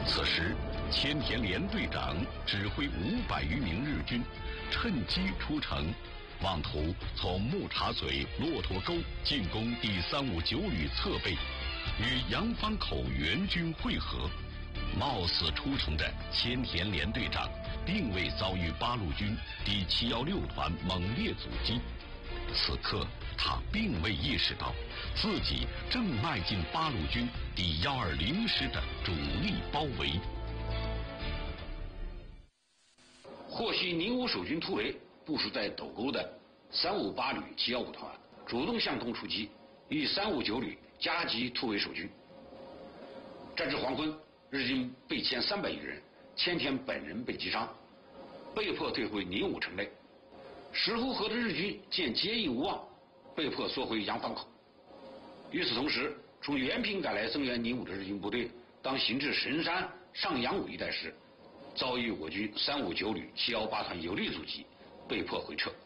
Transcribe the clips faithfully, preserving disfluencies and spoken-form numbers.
此时，千田连队长指挥五百余名日军，趁机出城，妄图从木茶嘴、骆驼沟进攻第三五九旅侧背，与杨方口援军会合。貌似出城的千田连队长，并未遭遇八路军第七一六团猛烈阻击。此刻，他并未意识到自己正迈进八路军第一二零师的主力包围。 获悉宁武守军突围，部署在斗沟的三五八旅七一五团主动向东出击，与三五九旅夹击突围守军。战至黄昏，日军被歼三百余人，千田本人被击伤，被迫退回宁武城内。石湖河的日军见接应无望，被迫缩回杨坊口。与此同时，从原平赶来增援宁武的日军部队，当行至神山、上阳武一带时，遭遇我军三五九旅七一八团有力阻击，被迫回撤。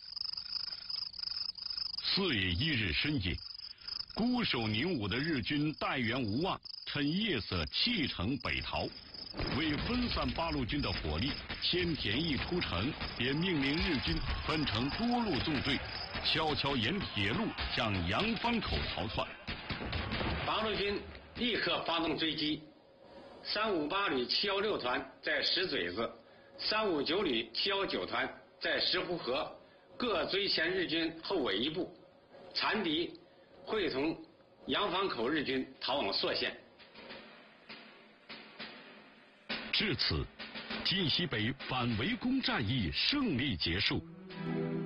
四月一日深夜，固守宁武的日军待援无望，趁夜色弃城北逃。为分散八路军的火力，千田一出城，便命令日军分成多路纵队，悄悄沿铁路向杨坊口逃窜。 八路军立刻发动追击，三五八旅七一六团在石嘴子，三五九旅七一九团在石湖河各追前日军后尾一步，残敌会同杨坊口日军逃往朔县。 至此，晋西北反围攻战役胜利结束。